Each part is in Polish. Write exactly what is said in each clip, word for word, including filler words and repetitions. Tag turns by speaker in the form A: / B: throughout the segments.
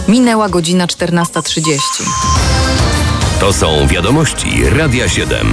A: Minęła godzina czternasta trzydzieści.
B: To są wiadomości Radia siedem.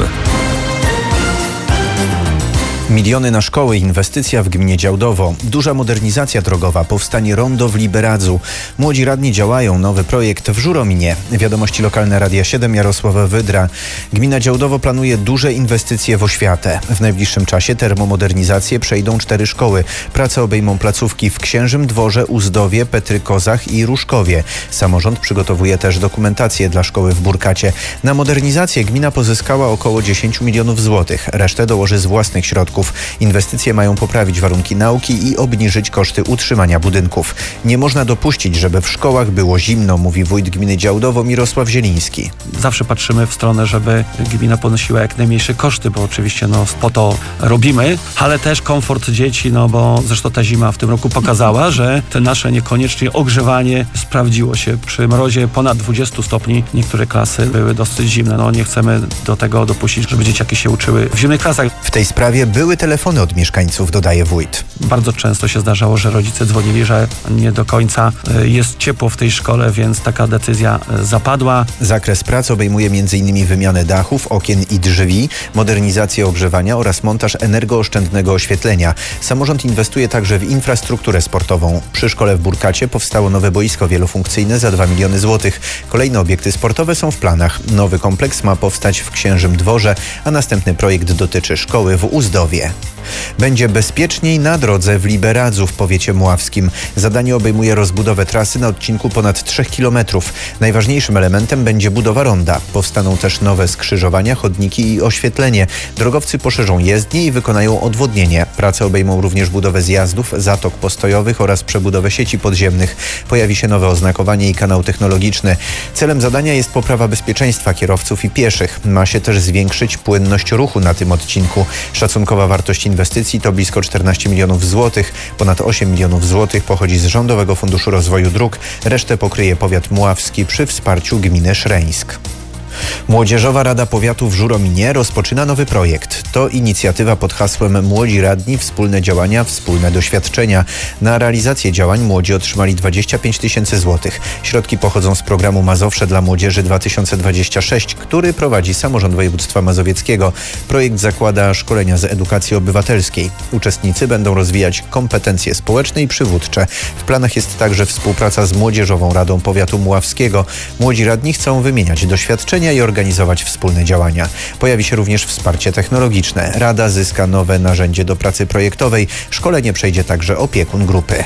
C: Miliony na szkoły, inwestycja w gminie Działdowo, duża modernizacja drogowa, powstanie rondo w Liberadzu. Młodzi radni działają, nowy projekt w Żurominie. Wiadomości lokalne Radia siedem, Jarosława Wydra. Gmina Działdowo planuje duże inwestycje w oświatę. W najbliższym czasie termomodernizację przejdą cztery szkoły. Prace obejmą placówki w Księżym Dworze, Uzdowie, Petrykozach i Różkowie. Samorząd przygotowuje też dokumentację dla szkoły w Burkacie. Na modernizację gmina pozyskała około dziesięć milionów złotych. Resztę dołoży z własnych środków. Inwestycje mają poprawić warunki nauki i obniżyć koszty utrzymania budynków. Nie można dopuścić, żeby w szkołach było zimno, mówi wójt gminy Działdowo Mirosław Zieliński.
D: Zawsze patrzymy w stronę, żeby gmina ponosiła jak najmniejsze koszty, bo oczywiście no, po to robimy, ale też komfort dzieci, no bo zresztą ta zima w tym roku pokazała, że te nasze niekoniecznie ogrzewanie sprawdziło się. Przy mrozie ponad dwudziestu stopni niektóre klasy były dosyć zimne. No nie chcemy do tego dopuścić, żeby dzieciaki się uczyły w zimnych klasach.
C: W tej sprawie były telefony od mieszkańców, dodaje wójt.
D: Bardzo często się zdarzało, że rodzice dzwonili, że nie do końca jest ciepło w tej szkole, więc taka decyzja zapadła.
C: Zakres prac obejmuje między innymi wymianę dachów, okien i drzwi, modernizację ogrzewania oraz montaż energooszczędnego oświetlenia. Samorząd inwestuje także w infrastrukturę sportową. Przy szkole w Burkacie powstało nowe boisko wielofunkcyjne za dwa miliony złotych. Kolejne obiekty sportowe są w planach. Nowy kompleks ma powstać w Księżym Dworze, a następny projekt dotyczy szkoły w Uzdowie. Będzie bezpieczniej na drodze w Liberadzu w powiecie mławskim. Zadanie obejmuje rozbudowę trasy na odcinku ponad trzech kilometrów. Najważniejszym elementem będzie budowa ronda. Powstaną też nowe skrzyżowania, chodniki i oświetlenie. Drogowcy poszerzą jezdnie i wykonają odwodnienie. Prace obejmą również budowę zjazdów, zatok postojowych oraz przebudowę sieci podziemnych. Pojawi się nowe oznakowanie i kanał technologiczny. Celem zadania jest poprawa bezpieczeństwa kierowców i pieszych. Ma się też zwiększyć płynność ruchu na tym odcinku. Szacunkowa wartość inwestycji to blisko czternaście milionów złotych. Ponad osiem milionów złotych pochodzi z Rządowego Funduszu Rozwoju Dróg. Resztę pokryje powiat mławski przy wsparciu gminy Szreńsk. Młodzieżowa Rada Powiatu w Żurominie rozpoczyna nowy projekt. To inicjatywa pod hasłem Młodzi Radni, wspólne działania, wspólne doświadczenia. Na realizację działań młodzi otrzymali dwadzieścia pięć tysięcy złotych. Środki pochodzą z programu Mazowsze dla Młodzieży dwa tysiące dwadzieścia sześć, który prowadzi Samorząd Województwa Mazowieckiego. Projekt zakłada szkolenia z edukacji obywatelskiej. Uczestnicy będą rozwijać kompetencje społeczne i przywódcze. W planach jest także współpraca z Młodzieżową Radą Powiatu Mławskiego. Młodzi radni chcą wymieniać doświadczenia i organizować wspólne działania. Pojawi się również wsparcie technologiczne. Rada zyska nowe narzędzie do pracy projektowej. Szkolenie przejdzie także opiekun grupy.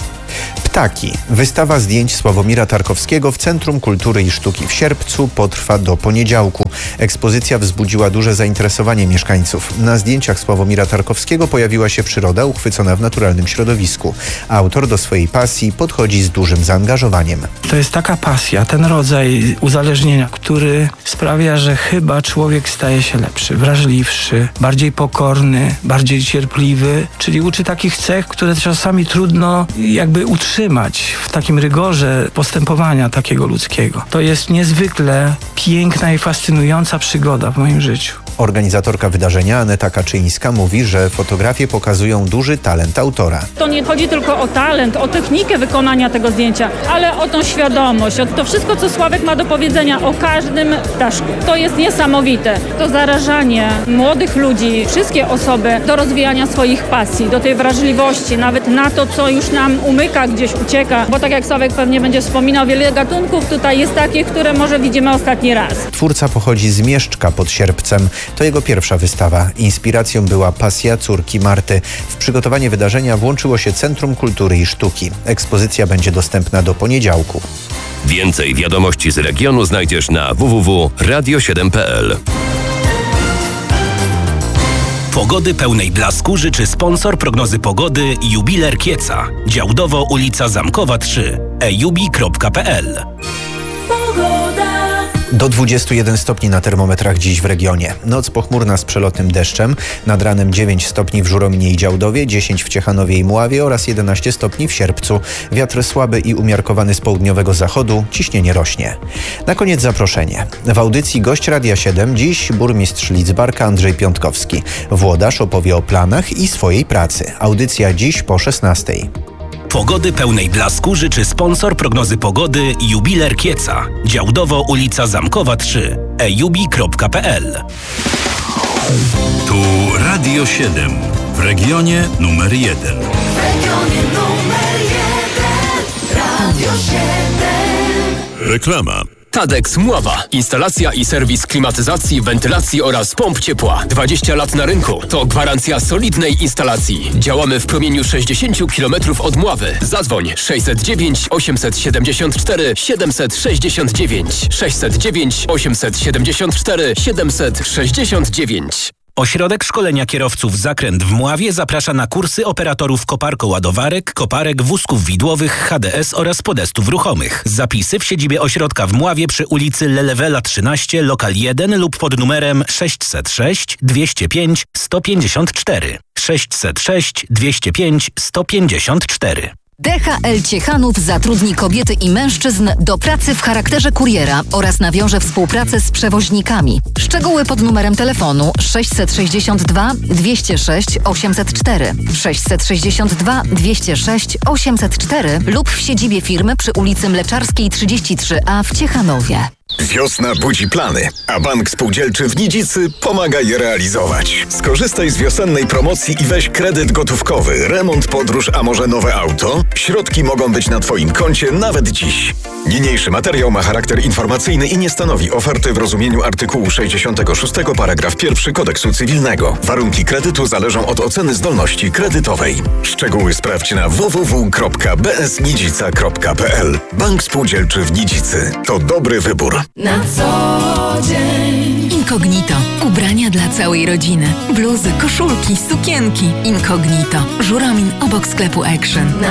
C: Ptaki. Wystawa zdjęć Sławomira Tarkowskiego w Centrum Kultury i Sztuki w Sierpcu potrwa do poniedziałku. Ekspozycja wzbudziła duże zainteresowanie mieszkańców. Na zdjęciach Sławomira Tarkowskiego pojawiła się przyroda uchwycona w naturalnym środowisku. Autor do swojej pasji podchodzi z dużym zaangażowaniem.
E: To jest taka pasja, ten rodzaj uzależnienia, który sprawia, że chyba człowiek staje się lepszy, wrażliwszy, bardziej pokorny, bardziej cierpliwy, czyli uczy takich cech, które czasami trudno jakby utrzymać w takim rygorze postępowania takiego ludzkiego. To jest niezwykle piękna i fascynująca przygoda w moim życiu.
C: Organizatorka wydarzenia Aneta Kaczyńska mówi, że fotografie pokazują duży talent autora.
F: To nie chodzi tylko o talent, o technikę wykonania tego zdjęcia, ale o tą świadomość, o to wszystko, co Sławek ma do powiedzenia o każdym ptaszku. To jest niesamowite. To zarażanie młodych ludzi, wszystkie osoby do rozwijania swoich pasji, do tej wrażliwości, nawet na to, co już nam umyka, gdzieś ucieka. Bo tak jak Sławek pewnie będzie wspominał, wiele gatunków tutaj jest takich, które może widzimy ostatni raz.
C: Twórca pochodzi z Mieszczka pod Sierpcem. To jego pierwsza wystawa. Inspiracją była pasja córki Marty. W przygotowanie wydarzenia włączyło się Centrum Kultury i Sztuki. Ekspozycja będzie dostępna do poniedziałku.
B: Więcej wiadomości z regionu znajdziesz na w w w kropka radio siedem kropka p l.
G: Pogody pełnej blasku życzy sponsor prognozy pogody Jubiler Kieca. Działdowo, ulica Zamkowa trzy. e jubi kropka p l.
C: Do dwudziestu jeden stopni na termometrach dziś w regionie. Noc pochmurna z przelotnym deszczem. Nad ranem dziewięć stopni w Żurominie i Działdowie, dziesięć w Ciechanowie i Mławie oraz jedenaście stopni w Sierpcu. Wiatr słaby i umiarkowany z południowego zachodu. Ciśnienie rośnie. Na koniec zaproszenie. W audycji gość Radia siedem dziś burmistrz Lidzbarka Andrzej Piątkowski. Włodarz opowie o planach i swojej pracy. Audycja dziś po szesnastej.
G: Pogody pełnej blasku życzy sponsor prognozy pogody Jubiler Kieca. Działdowo ulica Zamkowa trzy. e jubi kropka p l.
H: Tu Radio siedem. W regionie numer jeden.
I: W regionie numer jeden. Radio siedem.
H: Reklama.
J: Tadex Mława. Instalacja i serwis klimatyzacji, wentylacji oraz pomp ciepła. dwadzieścia lat na rynku. To gwarancja solidnej instalacji. Działamy w promieniu sześćdziesiąt kilometrów od Mławy. Zadzwoń sześćset dziewięć osiemset siedemdziesiąt cztery siedemset sześćdziesiąt dziewięć sześćset dziewięć osiemset siedemdziesiąt cztery siedemset sześćdziesiąt dziewięć.
G: Ośrodek Szkolenia Kierowców Zakręt w Mławie zaprasza na kursy operatorów koparko-ładowarek, koparek, wózków widłowych, H D S oraz podestów ruchomych. Zapisy w siedzibie ośrodka w Mławie przy ulicy Lelewela trzynaście, lokal jeden lub pod numerem sześćset sześć dwieście pięć sto pięćdziesiąt cztery. sześćset sześć dwieście pięć sto pięćdziesiąt cztery.
A: D H L Ciechanów zatrudni kobiety i mężczyzn do pracy w charakterze kuriera oraz nawiąże współpracę z przewoźnikami. Szczegóły pod numerem telefonu sześćset sześćdziesiąt dwa dwieście sześć osiemset cztery, sześćset sześćdziesiąt dwa dwieście sześć osiemset cztery lub w siedzibie firmy przy ulicy Mleczarskiej trzydzieści trzy A w Ciechanowie.
K: Wiosna budzi plany, a Bank Spółdzielczy w Nidzicy pomaga je realizować. Skorzystaj z wiosennej promocji i weź kredyt gotówkowy, remont, podróż, a może nowe auto? Środki mogą być na Twoim koncie nawet dziś. Niniejszy materiał ma charakter informacyjny i nie stanowi oferty w rozumieniu artykułu sześćdziesiątego szóstego paragraf pierwszy Kodeksu Cywilnego. Warunki kredytu zależą od oceny zdolności kredytowej. Szczegóły sprawdź na w w w kropka b s nidzica kropka p l. Bank Spółdzielczy w Nidzicy. To dobry wybór.
I: Na co dzień.
A: Incognito. Ubrania dla całej rodziny. Bluzy, koszulki, sukienki. Incognito. Żuramin obok sklepu Action.
I: Na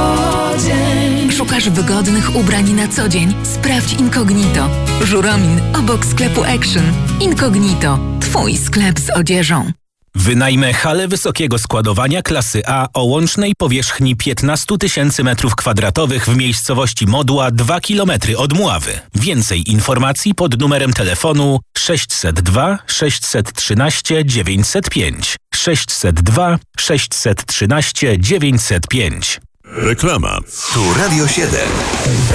I: co dzień.
A: Szukasz wygodnych ubrań na co dzień? Sprawdź Incognito. Żuramin obok sklepu Action. Incognito. Twój sklep z odzieżą.
G: Wynajmę halę wysokiego składowania klasy A o łącznej powierzchni piętnaście tysięcy metrów kwadratowych w miejscowości Modła dwa kilometry od Mławy. Więcej informacji pod numerem telefonu sześćset dwa sześćset trzynaście dziewięćset pięć, sześćset dwa sześćset trzynaście dziewięćset pięć.
H: Reklama.
B: Tu Radio siedem.